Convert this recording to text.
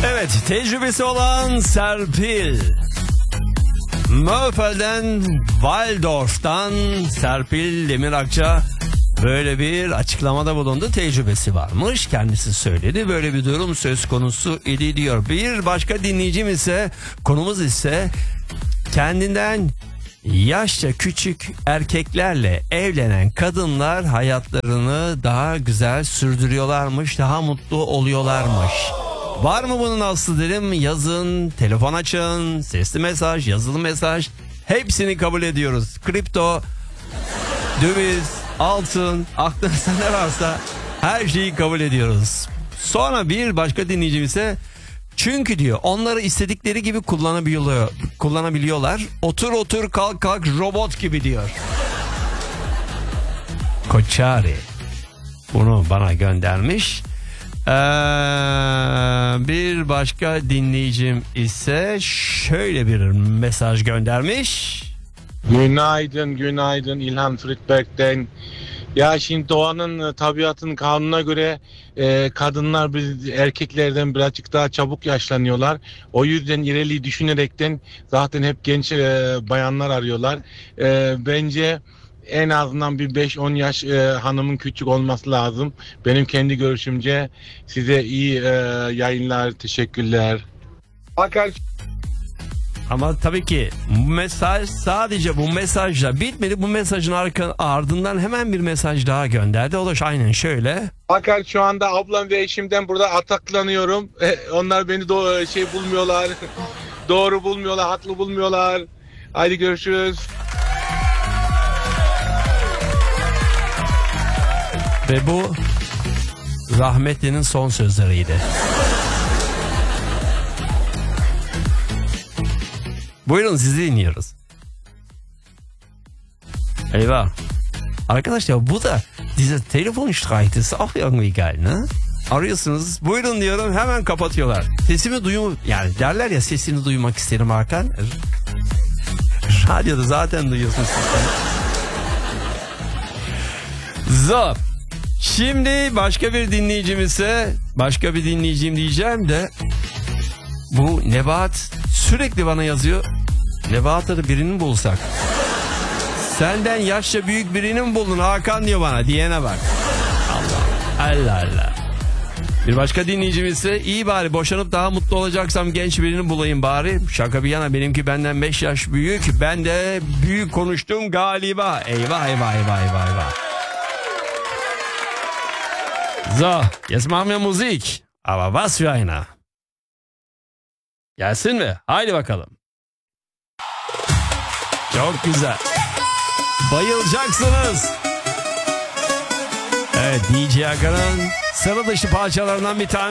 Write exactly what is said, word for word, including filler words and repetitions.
Evet, tecrübesi olan Serpil. Möfel'den, Waldorf'tan Serpil Demirakça böyle bir açıklamada bulundu. Tecrübesi varmış. Kendisi söyledi. Böyle bir durum söz konusu idi diyor. Bir başka dinleyicim ise, konumuz ise kendinden yaşça küçük erkeklerle evlenen kadınlar hayatlarını daha güzel sürdürüyorlarmış, daha mutlu oluyorlarmış. Var mı bunun aslı dedim. Yazın, telefon açın, sesli mesaj, yazılı mesaj, hepsini kabul ediyoruz. Kripto, döviz, altın, aklınızda ne varsa her şeyi kabul ediyoruz. Sonra bir başka dinleyicim ise, çünkü diyor onları istedikleri gibi kullanabiliyor, kullanabiliyorlar. Otur otur kalk kalk robot gibi diyor. Koçari bunu bana göndermiş. Ee, bir başka dinleyicim ise şöyle bir mesaj göndermiş. Günaydın, günaydın İlhan Friedberg'den. Ya şimdi doğanın, tabiatın kanununa göre e, kadınlar biz erkeklerden birazcık daha çabuk yaşlanıyorlar. O yüzden ileriyi düşünerekten zaten hep genç e, bayanlar arıyorlar. E, bence en azından bir beş on yaş e, hanımın küçük olması lazım. Benim kendi görüşümce. Size iyi e, yayınlar, teşekkürler. Bakar. Ama tabii ki bu mesaj sadece bu mesajla bitmedi. Bu mesajın arka, ardından hemen bir mesaj daha gönderdi. O da aynen şöyle. Bakar, şu anda ablam ve eşimden burada ataklanıyorum. Onlar beni do- şey bulmuyorlar. Doğru bulmuyorlar, haklı bulmuyorlar. Haydi görüşürüz. Ve bu rahmetlinin son sözleriydi. Buyurun, sizi dinliyoruz. Eyvah. Arkadaşlar bu da diese Telefonstreit ist auch irgendwie geil, ne? Arıyorsunuz, buyurun diyorum, hemen kapatıyorlar. Sesimi duyum, yani derler ya, sesini duymak isterim Hakan. Radyoda zaten duyuyorsunuz. Zor. Şimdi başka bir dinleyicimize, başka bir dinleyicim diyeceğim de, bu Nebahat sürekli bana yazıyor. Nebahat'ta da birini bulsak. Senden yaşça büyük birini mi buldun Hakan diyor bana, diyene bak. Allah Allah Allah. Bir başka dinleyicim ise, iyi bari boşanıp daha mutlu olacaksam genç birini bulayım bari. Şaka bir yana, benimki benden beş yaş büyük. Ben de büyük konuştum galiba. Eyvah eyvah eyvah eyvah eyvah. So, jetzt machen wir Musik. Aber was für einer. Gelsin mi? Haydi bakalım. Çok güzel. Bayılacaksınız. Evet, D J Hakan'ın sıra dışı parçalarından bir tane.